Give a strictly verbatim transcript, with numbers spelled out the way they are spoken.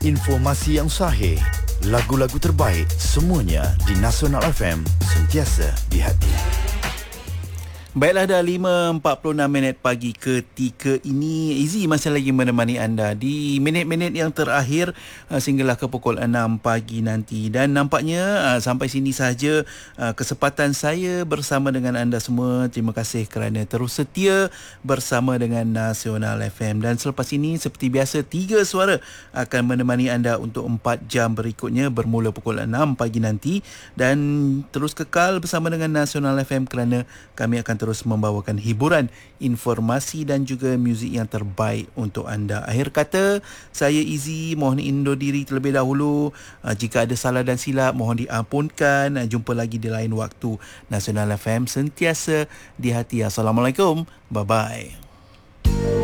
Informasi yang sahih, lagu-lagu terbaik, semuanya di Nasional F M, sentiasa di hati. Baiklah, dah lima empat puluh enam minit pagi ketika ini. Izzy masih lagi menemani anda di minit-minit yang terakhir uh, sehinggalah ke pukul enam pagi nanti. Dan nampaknya uh, sampai sini sahaja uh, kesempatan saya bersama dengan anda semua. Terima kasih kerana terus setia bersama dengan Nasional F M. Dan selepas ini seperti biasa, tiga suara akan menemani anda untuk empat jam berikutnya bermula pukul enam pagi nanti. Dan terus kekal bersama dengan Nasional F M kerana kami akan terus membawakan hiburan, informasi dan juga muzik yang terbaik untuk anda. Akhir kata, saya Izzy mohon undur diri terlebih dahulu. Uh, jika ada salah dan silap, mohon diampunkan. Uh, jumpa lagi di lain waktu. Nasional F M sentiasa di hati. Assalamualaikum. Bye-bye.